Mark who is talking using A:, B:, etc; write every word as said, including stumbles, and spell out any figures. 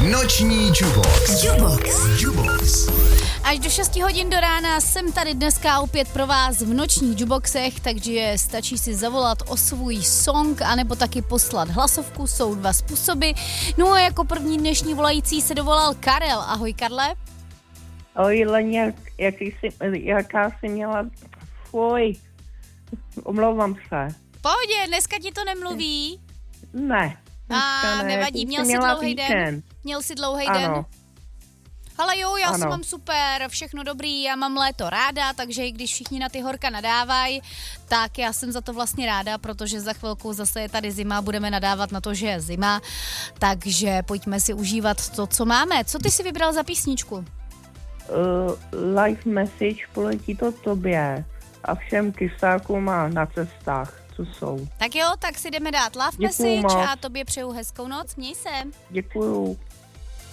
A: Noční Jubox. Jubox. Jubox.
B: Až do šesti hodin do rána jsem tady dneska opět pro vás v nočních Juboxech, takže stačí si zavolat o svůj song, anebo taky poslat hlasovku, jsou dva způsoby. No a jako první dnešní volající se dovolal Karel. Ahoj Karle.
C: Ahoj Leně, jaký jsi, jaká jsi měla, fuj, omlouvám se.
B: Pohodě, dneska ti to nemluví?
C: Ne.
B: A
C: ne.
B: nevadí, měl jsi dlouhý den? Měl jsi dlouhý den?
C: Ano.
B: Ale jo, já
C: Ano.
B: si mám super, všechno dobrý, já mám léto ráda, takže i když všichni na ty horka nadávají, tak já jsem za to vlastně ráda, protože za chvilku zase je tady zima, budeme nadávat na to, že je zima, takže pojďme si užívat to, co máme. Co ty si vybral za písničku?
C: Uh, live message poletí to tobě a všem kysákům a na cestách, co jsou.
B: Tak jo, tak si jdeme dát love
C: Děkuju
B: message
C: moc.
B: a tobě přeju hezkou noc, měj se.
C: Děkuju.